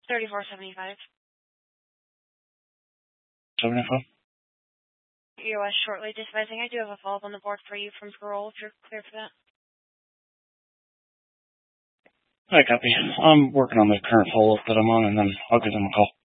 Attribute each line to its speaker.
Speaker 1: 3475.
Speaker 2: 75?
Speaker 1: EOS shortly dispatching. I do have a follow-up on the board for you from parole if you're clear for that.
Speaker 2: I copy. I'm working on the current follow-up that I'm on, and then I'll give them a call.